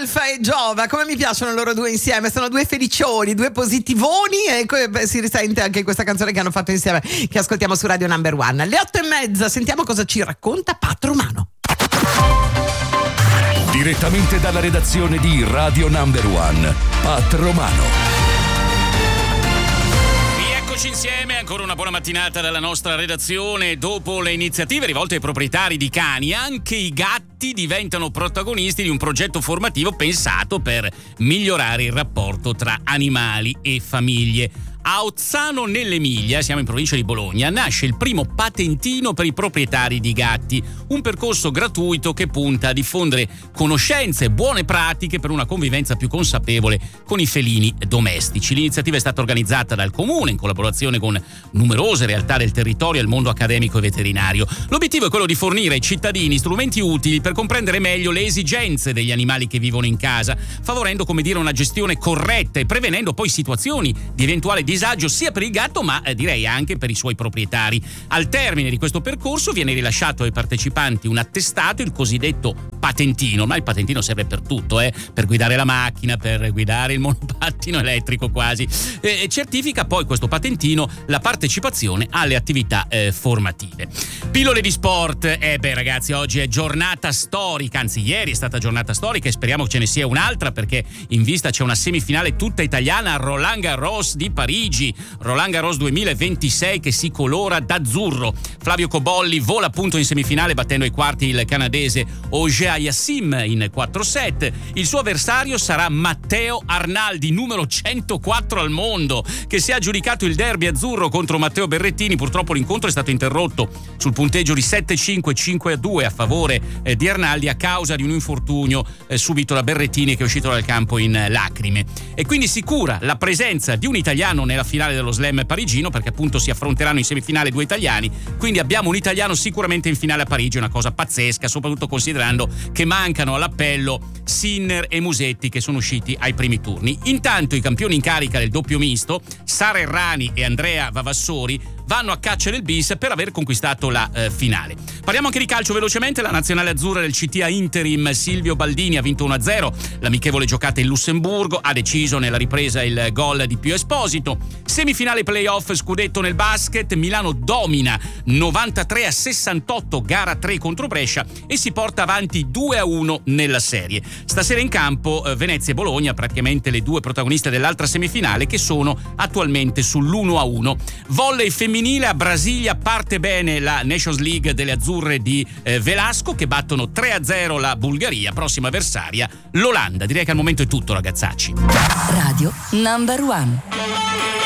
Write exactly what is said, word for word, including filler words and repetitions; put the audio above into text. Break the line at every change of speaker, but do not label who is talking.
Alfa e Giova, come mi piacciono loro due insieme, sono due felicioni, due positivoni, e si risente anche in questa canzone che hanno fatto insieme, che ascoltiamo su Radio Number One. Alle otto e mezza sentiamo cosa ci racconta Pat Romano.
Direttamente dalla redazione di Radio Number One, Pat Romano.
Insieme, ancora una buona mattinata dalla nostra redazione. Dopo le iniziative rivolte ai proprietari di cani, anche i gatti diventano protagonisti di un progetto formativo pensato per migliorare il rapporto tra animali e famiglie. A Ozzano nell'Emilia, siamo in provincia di Bologna, nasce il primo patentino per i proprietari di gatti, un percorso gratuito che punta a diffondere conoscenze e buone pratiche per una convivenza più consapevole con i felini domestici. L'iniziativa è stata organizzata dal Comune in collaborazione con numerose realtà del territorio e il mondo accademico e veterinario. L'obiettivo è quello di fornire ai cittadini strumenti utili per comprendere meglio le esigenze degli animali che vivono in casa, favorendo, come dire, una gestione corretta e prevenendo poi situazioni di eventuale disagio sia per il gatto ma eh, direi anche per i suoi proprietari. Al termine di questo percorso viene rilasciato ai partecipanti un attestato, il cosiddetto patentino, ma il patentino serve per tutto, eh? per guidare la macchina, per guidare il monopattino elettrico quasi, e, e certifica poi questo patentino la partecipazione alle attività eh, formative. Pillole di sport, eh beh ragazzi, oggi è giornata storica, anzi ieri è stata giornata storica e speriamo ce ne sia un'altra, perché in vista c'è una semifinale tutta italiana a Roland Garros di Parigi. Roland Garros duemilaventisei che si colora d'azzurro. Flavio Cobolli vola appunto in semifinale battendo ai quarti il canadese Auger-Aliassime in quattro set. Il suo avversario sarà Matteo Arnaldi, numero centoquattro al mondo, che si è aggiudicato il derby azzurro contro Matteo Berrettini. Purtroppo l'incontro è stato interrotto sul punteggio di sette cinque e cinque a due a favore eh, di Arnaldi a causa di un infortunio eh, subito da Berrettini, che è uscito dal campo in eh, lacrime. E quindi sicura la presenza di un italiano nella finale dello slam parigino, perché appunto si affronteranno in semifinale due italiani, quindi abbiamo un italiano sicuramente in finale a Parigi, una cosa pazzesca, soprattutto considerando che mancano all'appello Sinner e Musetti, che sono usciti ai primi turni. Intanto i campioni in carica del doppio misto, Sara Errani e Andrea Vavassori, vanno a caccia del bis per aver conquistato la eh, finale. Parliamo anche di calcio velocemente. La nazionale azzurra del C T A Interim Silvio Baldini ha vinto uno a zero l'amichevole giocata in Lussemburgo, ha deciso nella ripresa il gol di Pio Esposito. Semifinale playoff scudetto nel basket, Milano domina novantatré a sessantotto gara tre contro Brescia e si porta avanti due a uno nella serie. Stasera in campo eh, Venezia e Bologna, praticamente le due protagoniste dell'altra semifinale, che sono attualmente sull'uno a uno. Volley femminile, a Brasilia parte bene la Nations League delle azzurre di eh, Velasco, che battono tre a zero la Bulgaria, prossima avversaria l'Olanda. Direi che al momento è tutto, ragazzacci.
Radio Number One.